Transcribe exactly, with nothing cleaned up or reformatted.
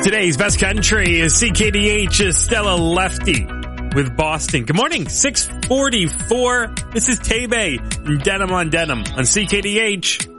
Today's best country is C K D H Stella Lefty with Boston. Good morning, six forty-four. This is Tebe, Denim on Denim on C K D H.